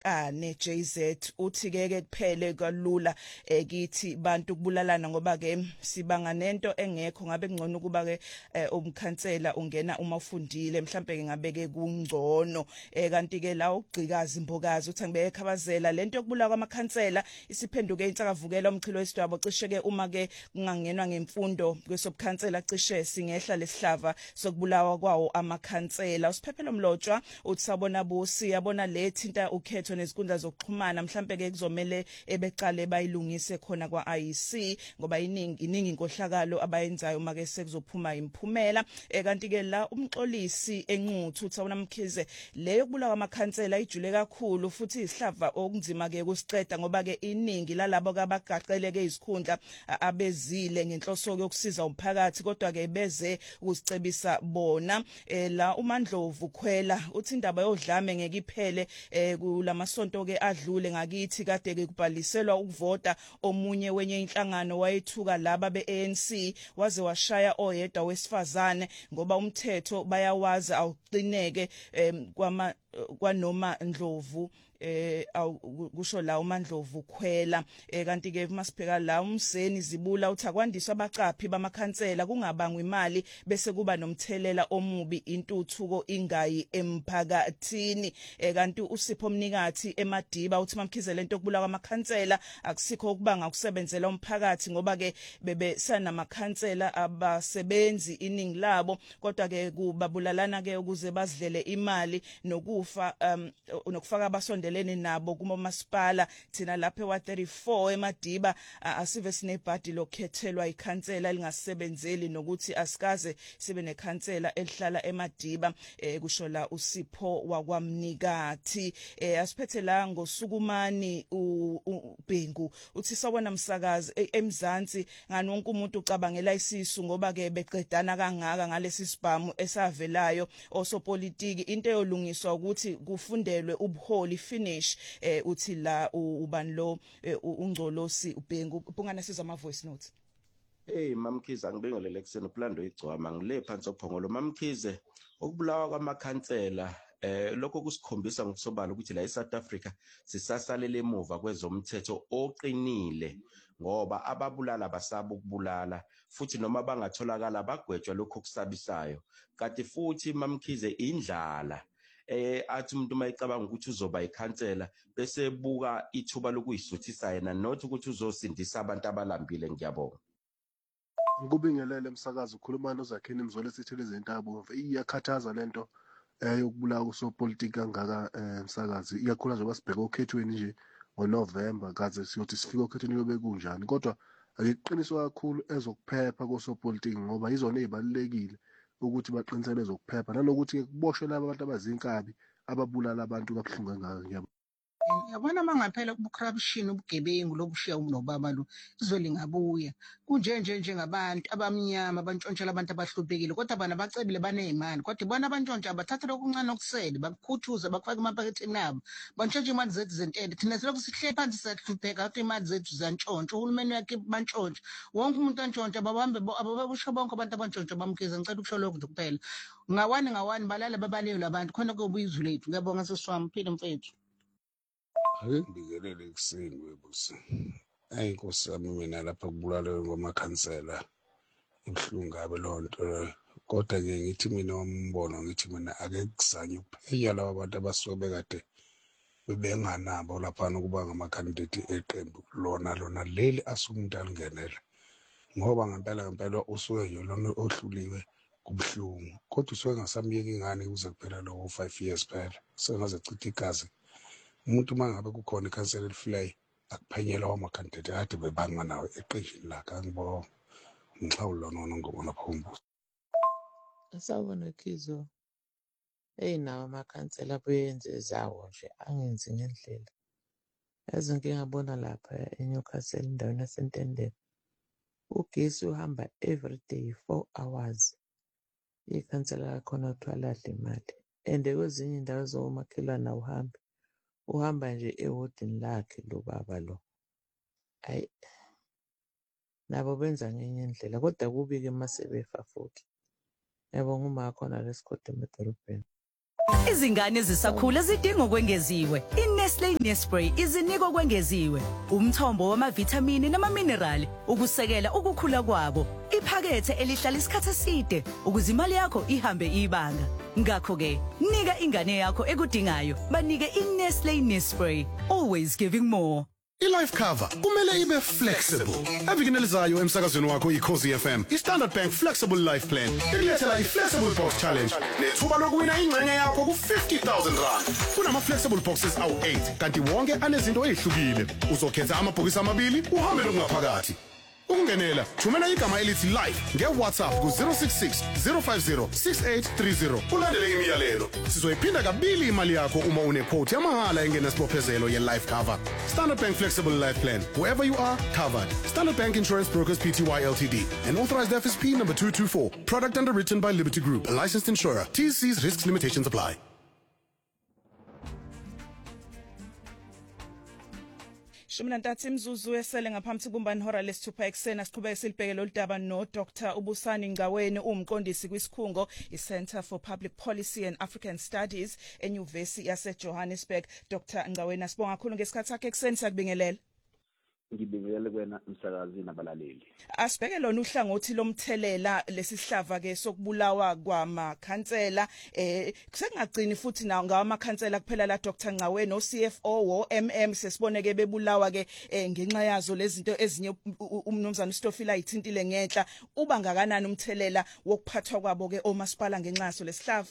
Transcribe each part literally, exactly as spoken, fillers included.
Nkane J Z uthi ke ke kuphele kalula ekithi bantu kubulalana ngoba ke sibanga nento engekho ngabe kungcono kuba ke umkhansela ungena uma ufundile mhlambe ke ngabe ke kungcono kanti ke la ugcikazi imbokazi uthi ngibe ekhabazela lento yokubulawa kwamakhansela isiphenduke insakavukela umchilo wesidwabo cishe ke uma ke kungangenwa ngemfundo kwesobukhansela cishe singehla lesihlava sokubulawa kwawo amakhansela usiphephelo mlotshwa uthi sabona busi yabona le thinta ukhetho nezinkundla zokuxhumana mhlambe ke kuzomela ebecale bayilungise khona kwa I E C ngoba iningi iningi inkohlakalo abayenzayo uma ke sekuzophuma imphumela kanti ke la umxolisi enquthu uthi awunamkhize le yokubulawa amakhansela ijule kakhulu futhi isihlava okunzima ke kusiceda ngoba ke iningi lalabo abagaqeleke izikhundla abezile ngenhloso yokusiza umphakathi kodwa ke beze ukusicebisa bona la uMandlovu Khwela uthi indaba yodlame ngeke iphele kulamasonto ke adlule ngakithi kade ke kubhaliselwa ukuvota omunye wenye inhlangano wayethuka laba be-A N C waze washaya oyedwa wesifazane ngoba umthetho bayawazi awuqineke kwama kwanoma Ndlovu eh kusho la uMandlovu Khwela kanti ke masibheka la umseni zibula uthi akwandiswa abaqaphi bamakhansela kungabangwa imali bese kuba nomthelela omubi intuthuko ingayi emphakathini kanti uSipho Mnikathi eMadiba uthi mamkhizele into yokubulawa kwamakhansela akusikho ukubanga ukusebenzela umphakathi ngoba ke bebe sanamakhansela abasebenzi iningi labo kodwa ke kubabulalana ke ukuze bazidlele imali nokufa um nokufaka abasondelene nabo kuma masipala thina lapha wa thirty-four eMadiba asive sinebhadi lokhethelwa ikhansela lingasebenzeli nokuthi asikaze sibe nekhansela elihlala eMadiba kusho la uSipho wakwaMnikathi asiphethe la ngosukumani uBhengu uthi sawona msakazi eMzansi ngani wonke umuntu ucabangela isisu ngoba ke beqedana kangaka ngalesi sibhamu esavelayo osopolitiki into yolungiswa ukuthi kufundelwe ubuholi finish eh uthi la ubani lo uNgcolosi uBhengu ubungana siza ama voice notes. Hey mamkhize angibingelele kuseni uPlando igcwama ngile phansi ophongolo mamkhize ukubulawa kwamakhansela eh lokho kusikhombisa ngokusobala ukuthi la eSouth Africa sisasalele emuva kwezomthetho oqinile ngoba ababulala basaba ukubulala futhi noma bangatholakala bagwetshwa lokho kusabisayo kanti futhi mamkhize indlala eh athi umuntu mayicabanga ukuthi uzoba ikhansela bese ebuka ithuba lokuyisuthisa yena not ukuthi uzosindisa abantu abalambile ngiyabonga. Ngikubingelele umsakazi ukhuluma noZakheni Mzolo esithele izinto iyakhathaza lento eh yokubulawa kusopolitiki kangaka umsakazi iyakhulaza basibheka okhethweni nje ngoNovember kaze siyothi sifike okhethweni lobe kunjani kodwa akuqiniso kakhulu ezokuphepha kosopolitiki ngoba izona ezibalekile ukuthi baqinisele ezokuphepha nanokuthi kuboshwe laba abantu abazinkabi ababulala abantu kabuhlungu kangaka ngiyabona. Yabona mangaphela ubucorruption ubugebengu lobushiya unobaba lo izwe lingabuya kunje nje njengabantu abamnyama abantshontshela abantu abahluphekile kodwa bana bacebile banezimali kodwa bona abantshontsha abathatha lokuncane okusele bakukhuthuza bakufaka emapaketheni nabo bantshontsha imali zethu zentende thina silokhu sihle phansi sahlupheka ukuthi imali zethu zantshontsha uhulumeni yakhe bantshontsha wonke umuntu antshontsha babambe ababusha bonke abantu abantshontsha bamkhize ngicela ukusho lokho nje kuphela ngawani ngawani balala babalelo abantu khona kuyobuya izwe lethu ngiyabonga seswami phile mfethu. Ake ngibingelele ekuseni webusi ayi Nkosi yami mina lapha kubulalewe kwamakhansela ibuhlungu kabi lonto kodwa ke ngithi mina wambono ngithi mina ake kuzanye ukuphenya laba bantu abasuke bekade bebenganabo lapha nokuba ngamakhandidate eqembu lona lona leli asuke umuntu alingenele ngoba ngempela ngempela usuke nje lona ohluliwe kubuhlungu kodwa usuke ngasamyeka ingane ukuze kuphela lo five years phela sengaze chitha igazi umuntu mangabe kukhona ikhansela elifly akuphenyela wamakhandidate ade bebanga nawe eqenjini lakhe angibona ngixawula nona ngobona phombo. Asawubona Khizo. Hey nawo amakhansela abuyenze zawo nje angenzi ngendlela. Yazi ngike ngabona lapha eNewcastle endaweni yaseNtendeni. Ugesi uhamba every day four hours. Ikhansela lakhona kuthiwa ladla imali. And kwezinye indawo zomakhelwana uhambe. Uhamba nje ewodini lakhe lo baba lo. Hayi. Nabo benza ngenye indlela kodwa kubi ke masebefa futhi. Yabonga uma khona lesikhodo emadolobheni. Izingane zisakhula zidinga okwengeziwe. iNestlé Nespray izinika okwengeziwe. Umthombo wamavithamini namaminerali ukusekela ukukhula kwabo. Iphakethe elihlala isikhathi eside ukuze imali yakho ihambe ibanga. Ngakho ke, nika ingane yakho ekudingayo. Banike iNestlé Nespray. Always giving more. I-life cover kumele ibe flexible. Evikinelizayo emsakazweni wakho iKhosi F M. I-Standard Bank Flexible Life Plan ikulethela i-Flexible Box Challenge. Nethuba lokuwina ingxenye yakho ku-fifty thousand rand. Kunama-flexible boxes awu eight kanti wonke anezinto ezihlukile. Uzokhetha amabhokisi amabili uhambe lokungaphakathi. Ukungenela, thumela igama elithi live nge-WhatsApp ku zero six six zero five zero six eight three zero. Ulandele imiyalelo. Sizoyiphinda kabili imali yakho uma une-quote yamahhala engenasibophezelo ye-life cover. Standard Bank Flexible Life Plan. Wherever you are, covered. Standard Bank Insurance Brokers Pty Ltd. An authorized F S P number two two four. Product underwritten by Liberty Group. A licensed insurer. T C's risks limitations apply. Shumi nantathu imzuzu esele ngaphambi kumbani hora lesithupha eksena siqhubeka silibhekele udaba no Doctor Ubusani Ngaweni umqondisi kwisikhungo iCenter for Public Policy and African Studies eNyuvesi yase Johannesburg. Doctor Ngaweni asibonga kakhulu ngesikhathi sakhe ekseni sakubingelela. Ngibingelele kwena umsakazi nabalaleli. Asibheke lona uhlangothi lomthelela lesisihlava ke sokubulawa kwamakhansela eh kusengagcini futhi nawo ngawamakhansela kuphela la Doctor Ngaweni no C F O wo M M sesiboneke bebulawa ke ngenxa yazo lezinto ezinye umnumzana uStofila ayithintile ngenhla uba ngakanani umthelela wokuphathwa kwabo ke omasipala ngenxa yaso lesihlava.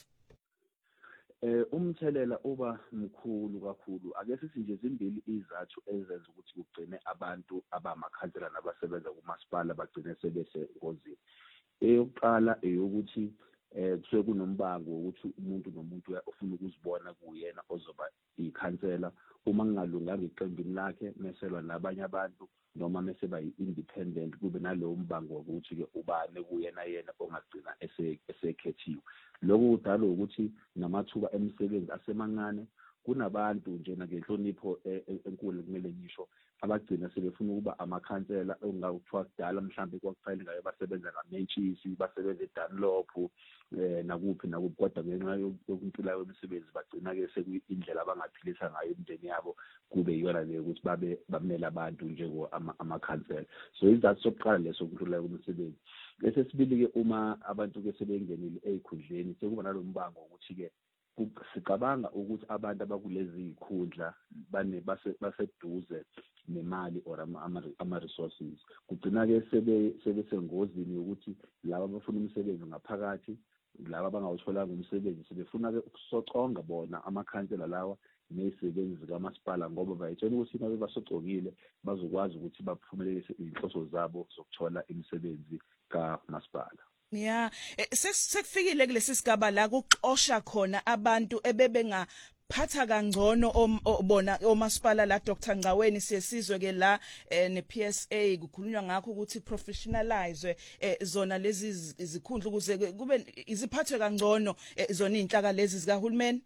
Eh umthelela uba mkhulu kakhulu ake sithi nje zimbili izathu ezenza ukuthi kugcine abantu abamakhansela nabasebenza kumasipala bagcine sebese ngozini. Eyokuqala eyokuthi eh kusuke kunombango ukuthi umuntu nomuntu ufuna ukuzibona kuyena ozoba ikhansela uma ngalunganga iqembini lakhe meselwa nabanye abantu noma mase ba independent kube nalowo mbango ukuthi ke ubane kuyena yena ongagcina esekhethiwe. Lokho kudala ukuthi namathuba emisebenzi asemancane kunabantu nje nangenhlonipho enkulu kumele ngisho abagcina sebefuna ukuba amakhansela ongakuthiwa kudala mhlambe kwakufanele ngayo basebenza ngamentshisi basebenza eDunlop eh nakuphi nakuphi kodwa ngenxa yokuntula kwemisebenzi bagcina ke sekuyindlela abangaphilisa ngayo imndeni yabo kube yiyona le ukuthi babe bamela abantu njengoko amakhansela. So izathu sokuqala leso kuntula kwemisebenzi. Bese sibili ke uma abantu ke sebengenile ezikhundleni sekuba nalombango ukuthi ke sicabanga ukuthi abantu abakulezi ikhundla bane baseduze nemali or ama resources kugcina ke sebe sebesengozini ukuthi laba abafuna umsebenzi ngaphakathi laba abangawutholanga umsebenzi sebefuna ke ukusoconga bona amakhansela lawa nezisebenzi zikamasipala ngoba bayitshela ukuthi nabe basocokile bazokwazi ukuthi baphumelelise inhloso zabo zokuthola imisebenzi kamasipala. Yeah, sekufikile kulesi sigaba la kuxosha khona abantu ebebenga phatha kangcono bona omasipala la Doctor Ngaweni siyesizwe ke la ne P S A kukhulunywa ngakho ukuthi professionalize zona lezi izikhundla ukuze kube iziphathwe kangcono zona inhlaka lezi zikahulumeni.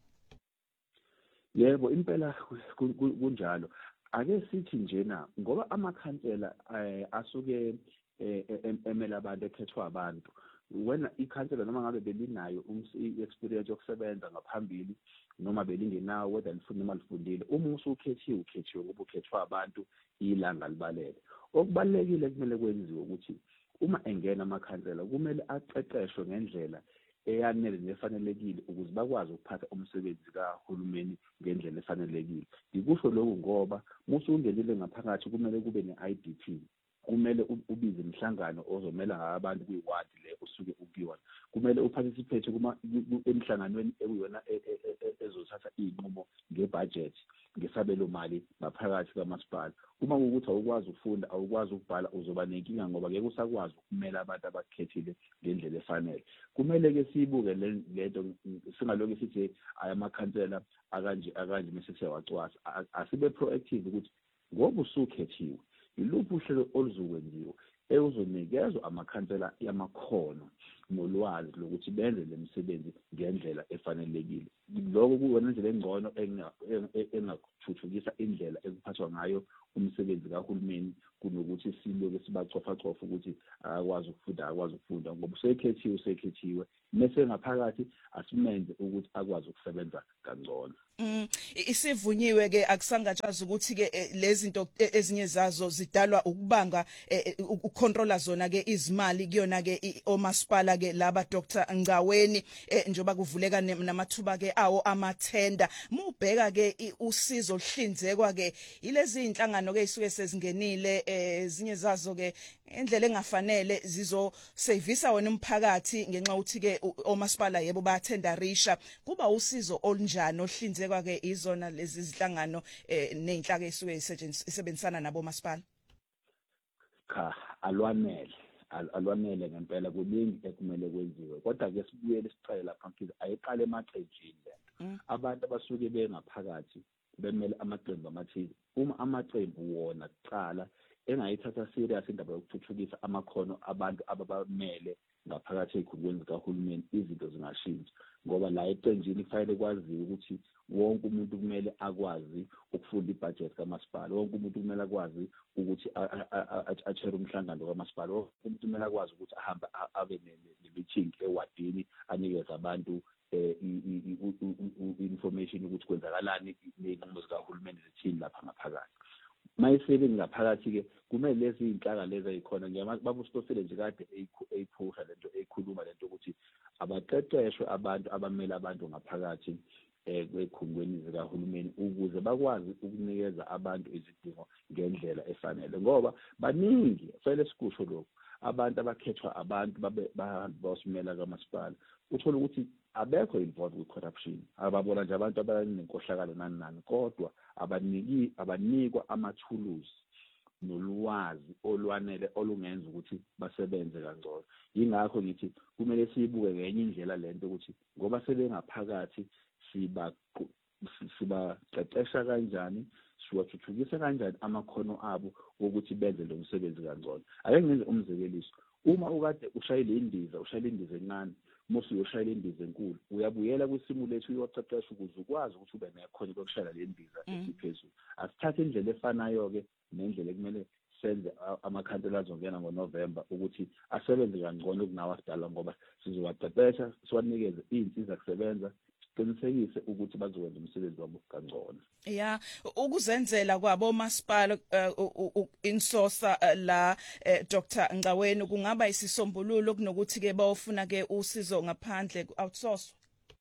Yebo impela kunjalo. Ake sithi njena ngoba amakhansela asuke emela abantu ekhethwa abantu wena ikhansela noma ngabe belinayo experience yokusebenza ngaphambili noma belingenawo whether lifuna noma lifundile uma usukhethiwe ukhethiwe ngoba ukhethwa abantu ilanga libalele. Okubalekile kumele kwenziwe ukuthi uma engena amakhansela kumele aqeqeshwe ngendlela eyanele nefanelekile ukuze bakwazi ukuphatha umsebenzi kahulumeni ngendlela efanelekile. Ngikusho lokho ngoba musungenile ngaphakathi kumele kube ne-I D P. Kumele ubize imhlangano ozomela abantu kwiward le usuke ukuyona. Kumele uparticipate kuma emhlanganweni ekuyona ezothatha izinqumo ngebudget ngesabelo mali ngaphakathi kamasipala. Uma ukuthi awukwazi ukufunda awukwazi ukubhala uzoba nenkinga ngoba ngeke usakwazi ukumela abantu abakhethile ngendlela efanele. Kumele ke sibuke lento singalokho sithi ayamakhansela akanje akanje mase wacwasa asibe proactive ukuthi ngoba usukhethiwe iluphi uhlelo oluzokwenziwa ezonikezwa amakhansela yamakhono nolwazi lokuthi benze lemisebenzi ngendlela efanelekile. Lokho kuwona indlela engcono engakuthuthukisa indlela ekuphathwa ngayo umsebenzi kahulumeni kunokuthi siloke sibacofa cofa ukuthi akwazi ukufunda akwazi ukufunda ngoba usekhethiwe usekhethiwe mase ngaphakathi asimenze ukuthi akwazi ukusebenza kangcono. Mm, isivunyiwe ke akusangatshaza ukuthi ke lezi zinto ezinye zazo zidalwa ukubanga ukucontrola zona ke izimali kuyona ke omasipala ke laba Doctor Ngcaweni njoba kuvuleka namathuba ke awo amathenda mubheka ke usizo hlinzekwa ke ilezi inhlangano ke isuke sezingenile ezinye zazo ke indlela engafanele zizo servisa wona umphakathi ngenxa ukuthi ke omasipala yebo bayathenda risha kuba usizo olunjani ohlinzekwa ke izona lezi zihlangano nezinhlaka esuke isebenzisana nabo masipala. Cha alwanele alwanele ngempela kuningi ekumele kwenziwe kodwa ke sibuyele siqale lapha mfika ayiqale emaqenjini lento abantu abasuke bengaphakathi bemele amaqembu amathile uma amaqembu wona kuqala engayithatha serious indaba yokuthuthukisa amakhono abantu ababamele ngaphakathi ezikhulwini zikahulumeni izinto zingashintsha ngoba la eqenjini kufanele kwaziwe ukuthi wonke umuntu kumele akwazi ukufunda ibudget kamasipala wonke umuntu kumele akwazi ukuthi achere umhlangano kamasipala wonke umuntu kumele akwazi ukuthi ahambe abe ne-meeting ewadini anikeze abantu information ukuthi kwenzakalani ney'nqumo zikahulumeni zithini lapha ngaphakathi. Mayisebenzi ngaphakathi ke kumele lezi inhlaka lezi ayikhona ngiyamazi baba usitofile nje kade eyiphusha lento eyikhuluma lento ukuthi abaqeqeshwe abantu abamele abantu ngaphakathi kwekhungweni zikahulumeni ukuze bakwazi ukunikeza abantu izidingo ngendlela efanele ngoba baningi fanele sikusho lokho abantu abakhethwa abantu bahambe bayosimela kamasipala uthola ukuthi abekho involved with corruption ababona nje abantu abanenkohlakalo nani nani kodwa abaniki abanikwa ama-tools nolwazi olwanele olungenza ukuthi basebenze kangcono yingakho ngithi kumele siyibuke ngenye indlela lento ukuthi ngoba sebengaphakathi siba sibaqeqesha kanjani siwathuthukisa kanjani amakhono abo ukuthi benze lo msebenzi kangcono. Ake ngenze umzekeliso uma ukade ushayile indiza ushayile indiza encane musu uyoshayela indiza enkulu uyabuyela kwisimulator uyaqeqesha ukuze ukwazi ukuthi ube nekhono lokushayela le ndiza esiphezulu. Asithathe indlela efanayo ke nendlela ekumele senze amakhansela azongena ngoNovember ukuthi asebenze kangcono kunawo asidala ngoba sizowaqeqesha siwanikeze izinsiza kusebenza qinisekise ukuthi bazokwenza umsebenzi wabo kangcono. Yeah, ukuzenzela kwabo masipala insosa la Doctor Ngcaweni kungaba isisombululo kunokuthi ke bawufuna ke usizo ngaphandle outsource.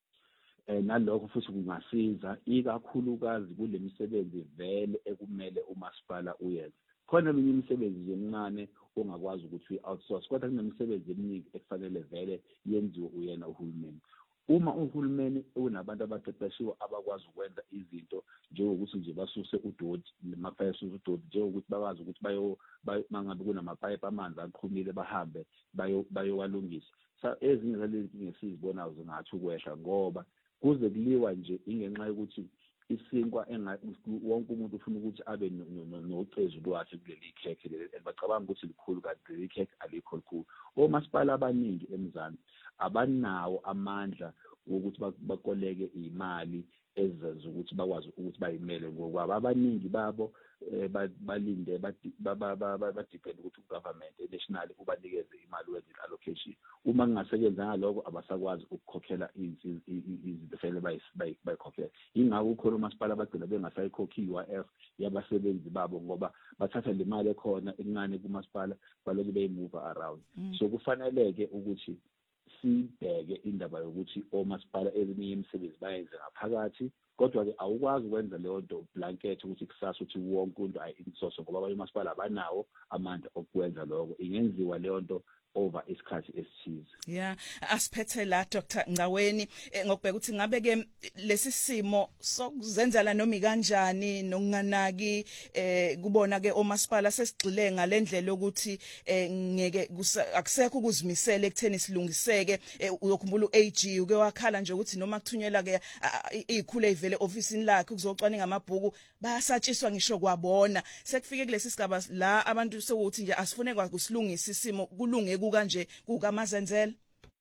Eh nalokho futhi kungasiza ikakhulukazi kule misebenzi vele ekumele umasipala uyenze. Khona eminye imisebenzi emincane ongakwazi ukuthi uyi-outsource kodwa kunemisebenzi eminingi ekufanele vele yenziwe uyena uhulumeni. Uma uhulumeni unabantu abaqeqeshiwe abakwazi ukwenza izinto njengokuthi nje basuse udoti lemafayesi udoti njengokuthi bakwazi ukuthi bayo mangabe kunamapipe amanzi aqhumile bahambe bayo bayowalungisa. Sa ezinye zalezi ngesizibona zingathi ukwehla ngoba kuze kuliwa nje ingenxa yokuthi isinkwa wonke umuntu ufuna ukuthi abe nocezu lwakhe kuleli khekhe leli bacabanga ukuthi likhulu kanti leli khekhe alikho likhulu. Omasipala abaningi emzansi abanawo amandla ukuthi bakoleke imali ezenza ukuthi bakwazi ukuthi bayimele ngokwabo abaningi babo balinde badepend ukuthi ugovernment national ubanikeze imali wenze allocation uma kungasebenza ngaloko abasakwazi ukukhokhela izinto fele bayikhokhela ingakho ukhona umasipala abagcina bengasayikhokhi i-U I F yabasebenzi babo ngoba bathatha le mali ekhona encane kumasipala baloku beyimove around so kufaneleke ukuthi sibheke indaba yokuthi omasipala ezinye imisebenzi bayenze ngaphakathi kodwa ke awukwazi ukwenza leyo nto blanket ukuthi kusasa uthi wonke umuntu ayi-insource ngoba abanye omasipala abanawo amandla okwenza lokho ingenziwa leyo nto over isikhathi esithize. Yeah, asiphethe la Doctor Ngcaweni ngokubheka ukuthi ngabe ke lesi simo sokuzenzela noma kanjani nokunganaki eh kubona ke omasipala sesigxile ngalendlela ukuthi ngeke akusekho ukuzimisela ekutheni silungiseke uyokhumbula u-A G uke wakhala nje ukuthi noma kuthunyelwa ke izikhulu ezivele officeini lakhe kuzocwaninga amabhuku bayasatshiswa ngisho kwabona sekufike kulesi sigaba la abantu sokuthi nje asifune kwakusilungisa isimo kulunge kanje kukamazenzela.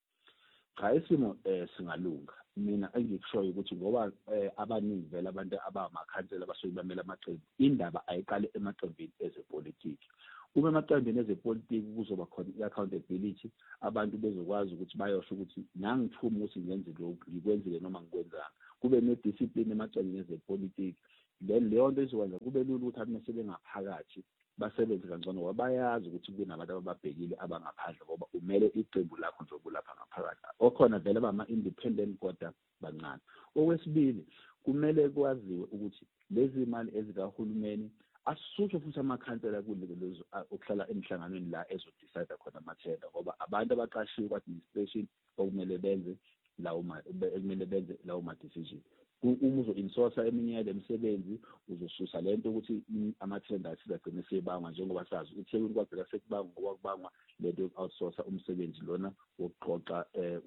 Cha isimo eh singalunga mina engikushoyo ukuthi ngoba abaningi vele abantu abamakhansela basuke bamela amaqembu indaba ayiqale emaqembini ezepolitiki uma emaqembini ezepolitiki kuzoba khona i-accountability, abantu bezokwazi ukuthi bayosho ukuthi nangithuma ukuthi ngenze lokhu ngikwenzile noma ngikwenzanga, kube ne-discipline emaqembini ezepolitiki. Then leyo nto izokwenza kube lula ukuthi abantu sebengaphakathi basebenze kangcono ngoba bayazi ukuthi kube nabantu abababhekile abangaphandle ngoba umele iqembu lakho nje okulapha ngaphakathi. Okhona vele bama-independent kodwa bancane. Okwesibili, kumele kwaziwe ukuthi lezi mali ezikahulumeni asuthwe futhi amakhansela kulezo okuhlala emhlanganweni la ezodecide khona amathenda ngoba abantu abaqashiwe ku-administration okumele benze lawo ekumele benze lawo ma-decision. Uma uzo-insourca eminye yale misebenzi uzosusa lento ukuthi amathenda asizagcine sebangwa njengoba sazi ukuthi eThekwini kwagcina sekubangwa ngoba kubangwa lento yoku-outsourca umsebenzi lona wokuqoqa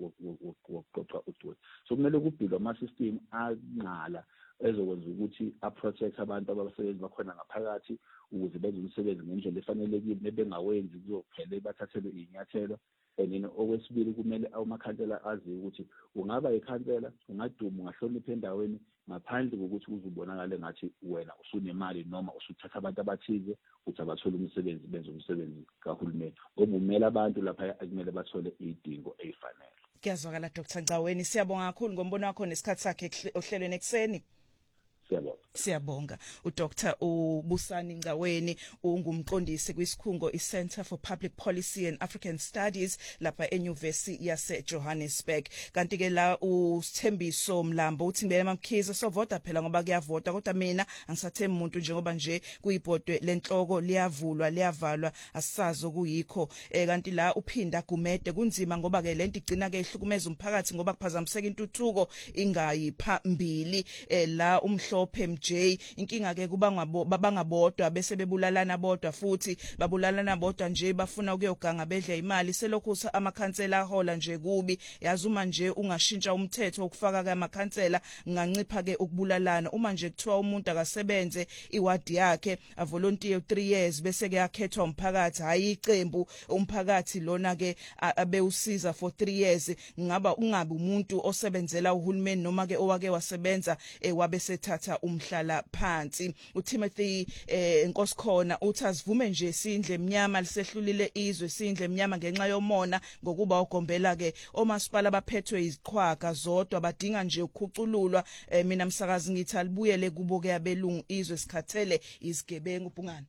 wokuqoqa udoti. So kumele kubhilwe ama-system anqala ezokwenza ukuthi a-protect abantu abasebenzi bakhona ngaphakathi ukuze benze umsebenzi ngendlela efanelekile, nebengawenzi kuzophela bathathelwe iy'nyathelo. And then okwesibili kumele amakhansela aziwe ukuthi ungaba ikhansela ungaduma ungahlonipha endaweni ngaphandle kokuthi uzubonakale ngathi wena usunemali noma usuthatha abantu abathize ukuthi abathole umsebenzi benze umsebenzi kahulumeni. Obumela abantu lapha akumele bathole idingo ezifanele. Kuyazwakala Doctor Ngcaweni, siyabonga kakhulu ngombono wakho nesikhathi sakhe ohlelweni ekseni. Siyabonga. Siyabonga. uDoctor uBusani Ngcaweni ungumqondisi kwisikhungo iCenter for Public Policy and African Studies lapha eNyuvesi yase Johannesburg. Kanti ke la uSthembiso Mlambo uthi ngibele mamkhize sovota phela ngoba kuyavota kodwa mina angisathembi umuntu njengoba nje kuyibhodwe lenhloko liyavulwa liyavalwa asisazi okuyikho. Eh kanti la uphinda Gumede kunzima ngoba ke lento igcina ke ihlukumeza umphakathi ngoba kuphazamiseka intuthuko ingayi phambili. Eh la umhlophe J inkinga ke kuba babangabodwa bese bebulalana bodwa futhi babulalana bodwa nje bafuna ukuyoganga bedle imali selokhu amakhansela ahola nje kubi yazuma nje ungashintsha umthetho okufaka ke amakhansela ngancipha ke ukubulalana uma nje kuthiwa umuntu akasebenze iwadi yakhe a volunteer three years bese ke yakhethwa umphakathi hayi iqembu umphakathi lona ke abeusiza for three years ngaba ungabi umuntu osebenzela uhulumeni noma ke owake wasebenza wabe sethatha umhlala phansi. uTimothy eh Nkosikhona uthi asivume nje sindle eminyama lisehlulile izwe sindle eminyama ngenxa yomona ngokuba ugombela ke omasipala abaphethwe iziqhwaga zodwa badinga nje ukukhucululwa. eh, mina msakazi ngithi alibuyele kubo ke abelungu izwe sikhathele izigebengu Bhungane.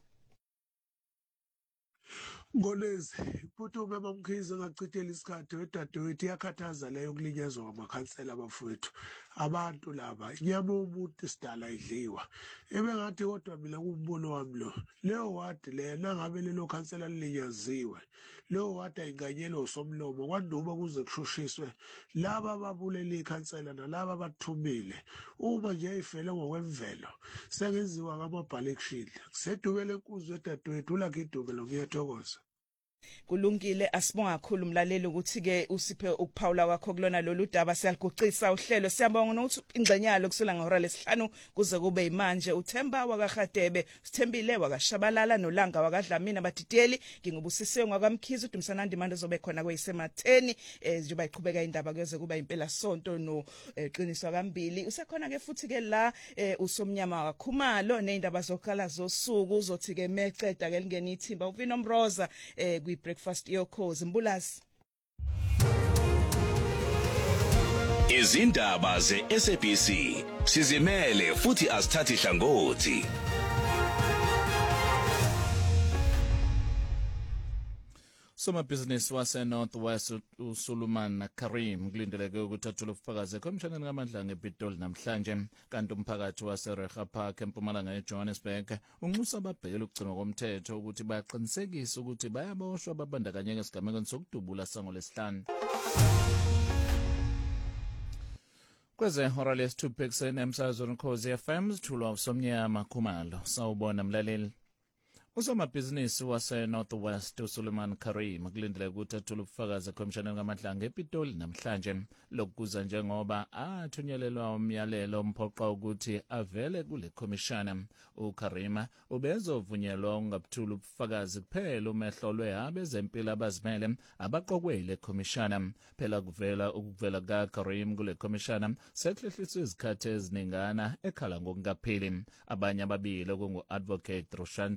Ngolezi Phuthuma Mamkhize ngachithela isikhathi wedadewethu yakhathaza leyo kulinyazwa kwamakhansela abafowethu abantu laba inyama yomuntu sidala idliwa ebengathi kodwa mina kumbono wami lo leyo wadi lena ngabe lelo khansela lilinyaziwe leyo wadi ayinganyelwe usomlomo kwanduba kuze kushushiswe laba ababulela ikhansela nalaba abathumile uma nje ifele ngokwemvelo sengenziwa ngama-election kusedubele enkuzwe wedadewethu ulakhe idubelo ngiyathokoza. Kulungile asibonga kakhulu umlaleli ukuthi ke usiphe ukuphawula kwakho kulona lolu daba siyagucisa uhlelo siyabonga nokuthi ingxenyalo kusula ngehora lesihlanu kuze kube imanje uThemba wakaHadebe Sithembile wakashabalala noLanga wakadlamini abatiteli ngingubusisiwe ngwakamkhize uDumsanandi manje zobe khona kweyisematheni njengoba iqhubeka indaba kuze kuba impela sonto no qiniswa kambili usekhona ke futhi ke la usomnyama waKhumalo neindaba zokhala zosuku uzothi ke meceda ke lingena ithimba uVino Mroza kwi breakfast yokhozi Mbulasi. Izindaba ze-S A B C sizimele futhi asithathi hlangothi. Somabhizinisi wase Northwest uSuluman Karim kulindeleke ukuthi athole ubufakazi ekhomishoneni ngamandla ngePitoli namhlanje kanti umphakathi wase Reha Park eMpumalanga eJohannesburg unxusa ababhekela ukugcinwa komthetho ukuthi bayaqinisekisa ukuthi bayaboshwa ababandakanyeka esigamekweni sokudubula sango lesihlanu. Kweze hora lesithupha ekuseni emsakazweni Ukhozi F M sithulwa usomnyama Khumalo sawubona mlaleli. Usomabhizinisi wase Northwest uSuluman Karim kulindeleke ukuthi athole ubufakazi ekhomishoneni ngamandla ngePitoli namhlanje lokuza njengoba athunyelelwa umyalelo omphoqa ukuthi avele kule khomishana. uKarima ubezovunyelwa ungabuthula ubufakazi kuphela umehlolwe abezempilo abazimele abaqokwe ile khomishana. Phela kuvela ukuvela kaKarim kule khomishana sehlehliswe izikhathi eziningana ekhala ngokungapheli. Abanye ababili okungu-advocate Roshanta Ramsey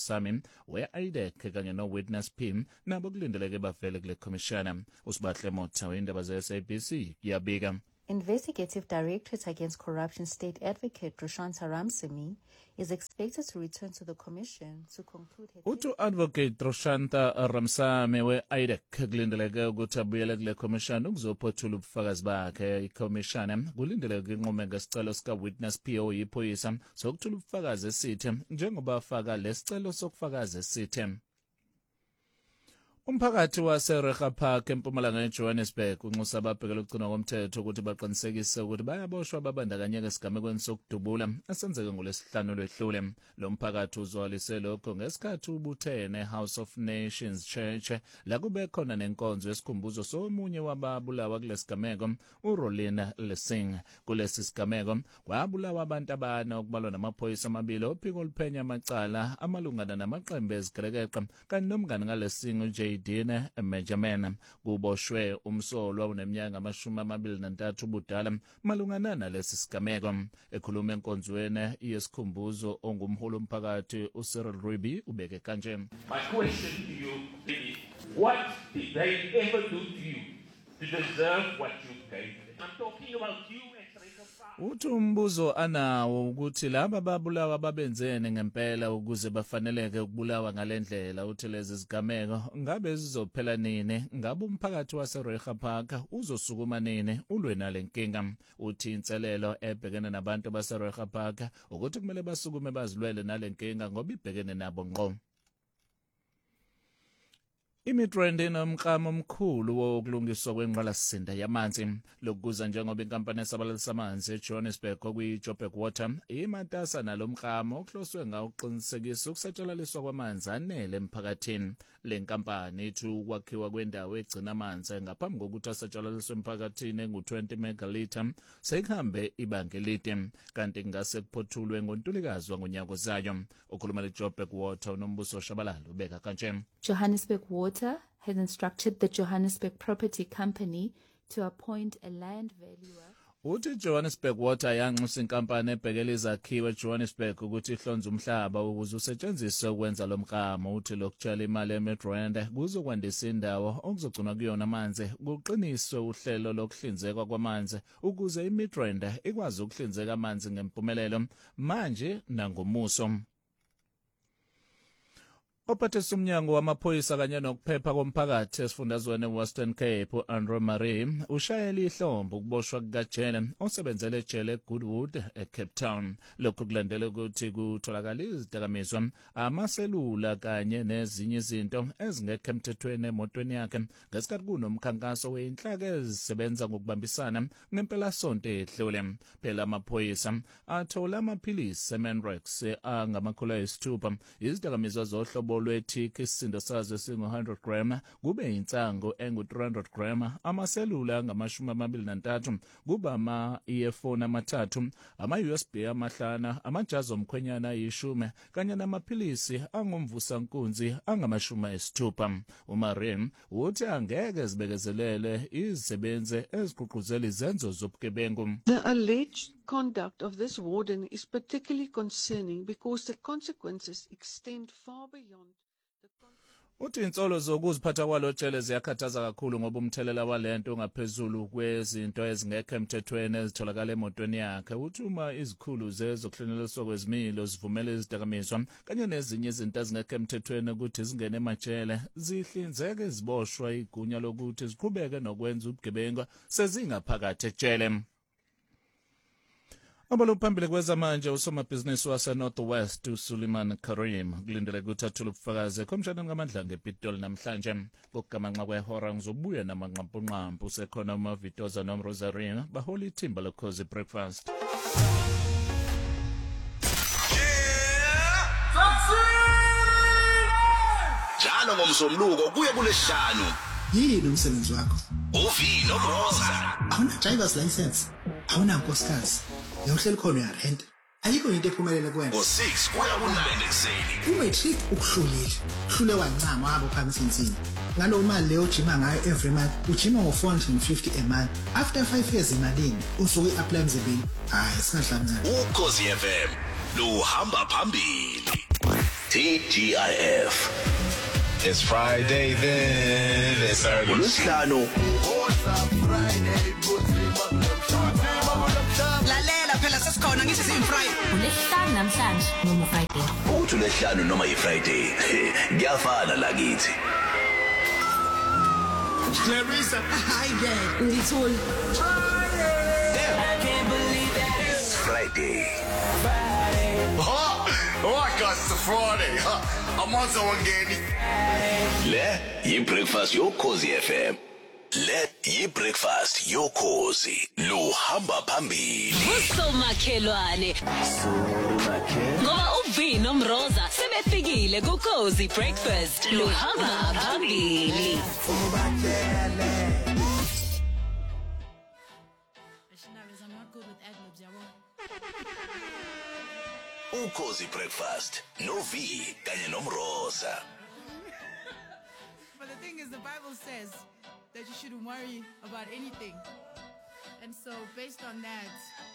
Ramsamy we-I D E C kanye no-Witness P nabo kulindeleke bavele kule commission. Usibahle Motha weindaba ze-S A B C yabika. Investigative Directorate Against Corruption State Advocate Roshanta Ramsamy is expected to return to the commission to conclude her... Utu Advocate Roshanta Ramsamy we-I D E C kulindeleke ukuthi abuyele kule commission ukuzophothula ubufakazi bakhe. I-commission kulindeleke inqume ngesicelo sika-Witness P oyiphoyisa sokuthula ubufakazi esithi njengoba afaka lesicelo sokufakazi esithi umphakathi waseRecha Park eMpumalanga eJohannesburg unxusa ababhekela ukugcinwa komthetho ukuthi baqinisekise ukuthi bayaboshwa babandakanyeka esigamekweni sokudubula esenzeke ngolesihlanu lwedlule. Lo mphakathi uzwalise lokho ngesikhathi ubuthene House of Nations Church la kube khona nenkonzo yesikhumbuzo somunye wababulawa kulesigameko uRolina Lesing. Kulesi sigameko kwabulawa abantu abane okubalwa namaphoyisa amabili ophiko oluphenya amacala amalungana namaqembu ezigelekeqa kanti nomngane ngalesing uJ Dine Benjamin kuboshwe umsolwa oneminyaka amashumi amabili nantathu ubudala malungana nalesi sigameko. Ekhuluma enkonzweni yesikhumbuzo ongumholi omphakathi uCyril Ribi ubeke kanje. My question to you is, what did they ever do to you to deserve what you gave them? I'm talking about you. Uthi umbuzo anawo ukuthi laba babulawa babenzene ngempela ukuze bafaneleke ukubulawa ngalendlela. Uthi lezi zigameko ngabe zizophela nini, ngabe umphakathi waseRecha Park uzosukuma nini ulwe nalenkinga. Uthi inselelo ebhekene nabantu baseRecha Park ukuthi kumele basukume bazilwele nalenkinga ngoba ibhekene nabo ngqo. Imidrand inomklamo omkhulu wokulungiswa kwengqalasisinda yamanzi lokuza njengoba inkampani esabalalisa amanzi eJohannesburg okuyiJoburg Water imatasa nalomklamo ohloswe ngawuqinisekisa ukusetshenziswa kwamanzi anele emphakathini. Le nkampani ithi ukwakhiwa kwendawo egcina amanzi ngaphambi kokuthi asetshenziswe emphakathini engu-twenty megalitha sekuhambe ibanga elide kanti kungase kuphothulwe ngoNtulikazi ngonyaka ozayo. Ukhuluma leJoburg Water uNombuso Shabalala ubeka kanje. Johannesburg Water has instructed the Johannesburg Property Company to appoint a land valuer. Uthi Johannesburg Water yanxusa inkampani ebhekela izakhiwo eJohannesburg ukuthi ihlonze umhlaba ukuze usetshenziswe ukwenza lo mklamo. Uthi lokutshala imali eMidrand kuzokwandisa indawo okuzogcinwa kuyona amanzi kuqiniswe uhlelo lokuhlinzekwa kwamanzi ukuze iMidrand ikwazi ukuhlinzeka amanzi ngempumelelo manje nangomuso. Ophathisa umnyango wamaphoyisa kanye nokuphepha komphakathi esifundazweni eWestern Cape uAndrew Marie ushayela ihlombo ukuboshwa kukajele osebenzele ejele eGoodwood eCape Town. Lokhu kulandela ukuthi kutholakala izidakamizwa, amaselula kanye nezinye izinto ezingekho emthethweni emotweni yakhe ngesikhathi kunomkhankaso weinhlaka ezisebenza ngokubambisana ngempelasonto edlule. Phela amaphoyisa athola amaphilisi eMenrex angamakhulu ayisithupha, izidakamizwa zohlobo lwethiki isisindo sazo esingu-one hundred gram kube insango engu-three hundred gram, amaselula angamashumi amabili nantathu kuba ama-earphone amathathu, ama-U S B amahlana, amajazi omkhwenyana ayishumi kanye namaphilisi angumvusankunzi angamashumi ayisithupha. uMarie uthi angeke zibekezelele izisebenzi ezigqugquzela izenzo zobugebengu. The alleged conduct of this warden is particularly concerning because the consequences extend far beyond. Uthi insolo zokuziphatha kwalo jele ziyakhathaza kakhulu ngoba umthelela walento ungaphezulu kwezinto ezingekho emthethweni ezitholakala emotweni yakhe. Uthi uma izikhulu zezokuhleneliswa kwezimilo zivumela izidakamizwa kanye nezinye izinto ezingekho emthethweni ukuthi zingene emajele zihlinzeke iziboshwa igunya lokuthi ziqhubeke nokwenza ubugebengu sezingaphakathi ejele. Abalophambili kwezamanje usomabhizinisi waseNorth West uSuleiman Karim kulindele ukuthi athule ubufakazi ekhomishana ngamandla ngePitoli namhlanje. Kokugamanxa kwehora ngizobuya namanqampunqampu sekhona uMavitoza noMrosarina bahola ithimba lokhozi breakfast. Njalo ngomsombuluko kuye kulesihlanu. Yini umsebenzi wakho? Uvi noMroza. Awuna driver's license. Awuna nkosikazi. Yawuhleli khona uyarent. Ayikho into ephumelela kuwena. ngo-six kuya ku-nine ekuseni. Umatric ukuhlulile. Uhlule wancama wabo phansi insini. Ngalo mali leyo ujima ngayo every month ujima ngo-four hundred fifty a month. After five years imalini usuke i-apply mzibini. Hayi singadlamini. Ukhozi F M luhamba phambili. T G I F. It's Friday then. It's early. uLwesihlanu lalela phela sesikhona ngithi simfriday uLesihlanu namhlanje noma Friday uthi uLesihlanu noma yiFriday kuyafana la kithi. Clarissa. hi girl ngithuli I can't believe that it's Friday. Oh, oh, I got the Friday. Huh? I'm on someone getting Le yi breakfast yoKhosi F M. Le yi breakfast yoKhosi luhamba phambili. usomakhelwane ngoba uVino Mroza sebefikile kuKhosi breakfast luhamba phambili. uKhosi breakfast no V kanye noMroza. But the thing is, the Bible says that you shouldn't worry about anything. And so based on that,